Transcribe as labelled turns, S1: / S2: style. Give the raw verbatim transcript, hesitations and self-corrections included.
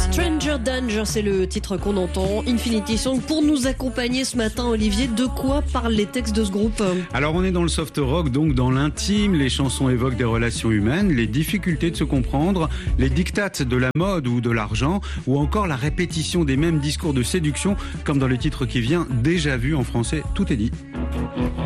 S1: Stranger Danger, c'est le titre qu'on entend. Infinity Song pour nous accompagner ce matin, Olivier. De quoi parlent les textes de ce groupe ?
S2: Alors on est dans le soft rock, donc dans l'intime. Les chansons évoquent des relations humaines, les difficultés de se comprendre, les dictates de la mode ou de l'argent, ou encore la répétition des mêmes discours de séduction, comme dans le titre qui vient, Déjà vu en français, tout est dit.